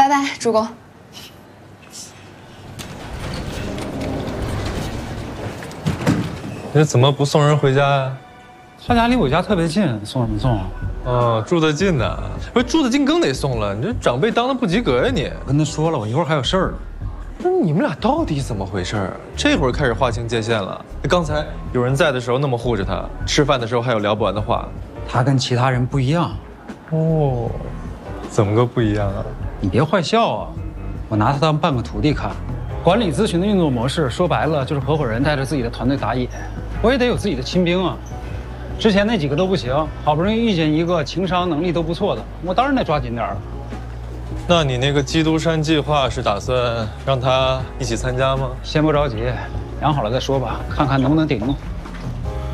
拜拜，主公。 你怎么不送人回家呀？ 他家离我家特别近，送什么送啊？ 哦，住得近呐，不是住得近更得送了。你这长辈当的不及格呀你！ 我跟他说了，我一会儿还有事儿。 不是你们俩到底怎么回事？这会儿开始划清界限了。刚才有人在的时候那么护着他，吃饭的时候还有聊不完的话。 他跟其他人不一样。 哦，怎么个不一样啊？ 你别坏笑啊！我拿他当半个徒弟看。管理咨询的运作模式，说白了就是合伙人带着自己的团队打野，我也得有自己的亲兵啊。之前那几个都不行，好不容易遇见一个情商能力都不错的，我当然得抓紧点了。 那你那个基督山计划是打算让他一起参加吗？ 先不着急，养好了再说吧，看看能不能顶住。